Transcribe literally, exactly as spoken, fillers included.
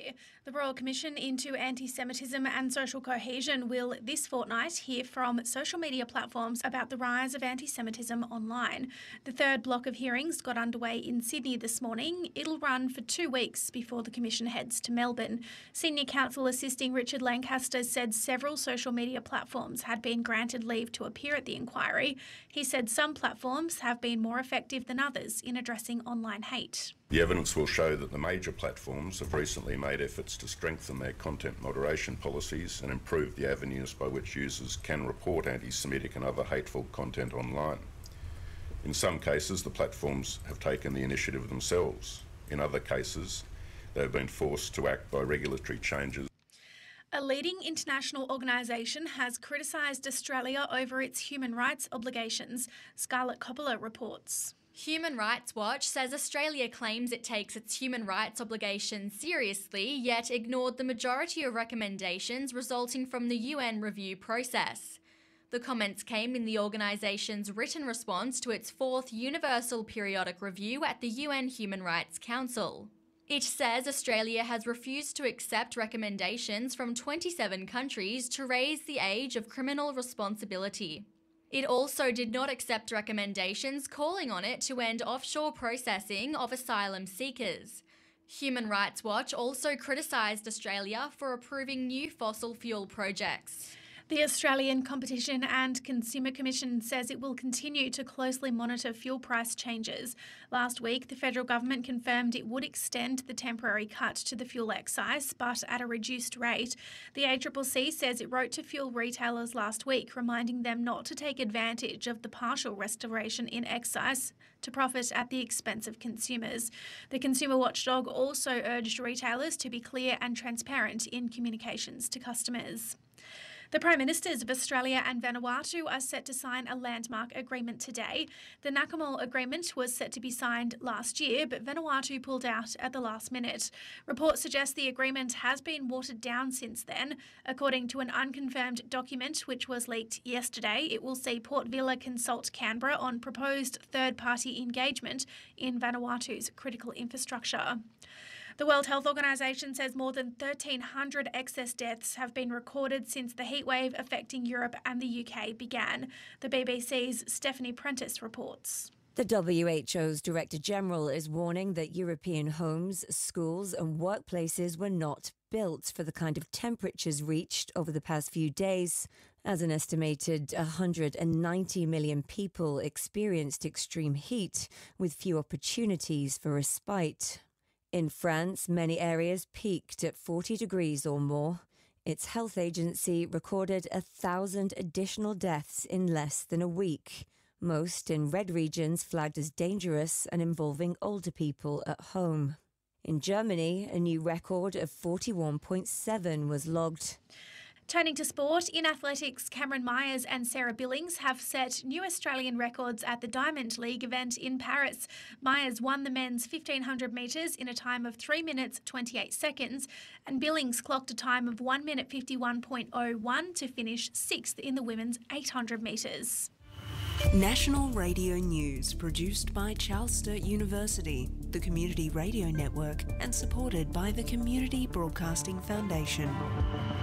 year. The Royal Commission into Anti-Semitism and Social Cohesion will this fortnight hear from social media platforms about the rise of anti-Semitism online. The third block of hearings got underway in Sydney this morning. It'll run for two weeks before the Commission heads to Melbourne. Senior counsel assisting Richard Lancaster said several social media platforms had been granted leave to appear at the inquiry. He said some platforms have been more effective than others in addressing online hate. The evidence will show that the major platforms have recently made efforts to strengthen their content moderation policies and improve the avenues by which users can report anti-Semitic and other hateful content online. In some cases, the platforms have taken the initiative themselves. In other cases, they have been forced to act by regulatory changes. A leading international organisation has criticised Australia over its human rights obligations. Scarlett Coppola reports. Human Rights Watch says Australia claims it takes its human rights obligations seriously, yet ignored the majority of recommendations resulting from the U N review process. The comments came in the organisation's written response to its fourth Universal Periodic Review at the U N Human Rights Council. It says Australia has refused to accept recommendations from twenty-seven countries to raise the age of criminal responsibility. It also did not accept recommendations calling on it to end offshore processing of asylum seekers. Human Rights Watch also criticised Australia for approving new fossil fuel projects. The Australian Competition and Consumer Commission says it will continue to closely monitor fuel price changes. Last week, the federal government confirmed it would extend the temporary cut to the fuel excise, but at a reduced rate. The A C C C says it wrote to fuel retailers last week, reminding them not to take advantage of the partial restoration in excise to profit at the expense of consumers. The consumer watchdog also urged retailers to be clear and transparent in communications to customers. The Prime Ministers of Australia and Vanuatu are set to sign a landmark agreement today. The Nakamal Agreement was set to be signed last year, but Vanuatu pulled out at the last minute. Reports suggest the agreement has been watered down since then. According to an unconfirmed document which was leaked yesterday, it will see Port Vila consult Canberra on proposed third-party engagement in Vanuatu's critical infrastructure. The World Health Organisation says more than thirteen hundred excess deaths have been recorded since the heatwave affecting Europe and the U K began. The B B C's Stephanie Prentice reports. The W H O's Director General is warning that European homes, schools and workplaces were not built for the kind of temperatures reached over the past few days, as an estimated one hundred ninety million people experienced extreme heat with few opportunities for respite. In France, many areas peaked at forty degrees or more. Its health agency recorded a thousand additional deaths in less than a week, most in red regions flagged as dangerous and involving older people at home. In Germany, a new record of forty-one point seven was logged. Turning to sport, in athletics, Cameron Myers and Sarah Billings have set new Australian records at the Diamond League event in Paris. Myers won the men's fifteen hundred metres in a time of three minutes twenty-eight seconds, and Billings clocked a time of one minute fifty-one point oh one to finish sixth in the women's eight hundred metres. National Radio News, produced by Charles Sturt University, the Community Radio Network, and supported by the Community Broadcasting Foundation.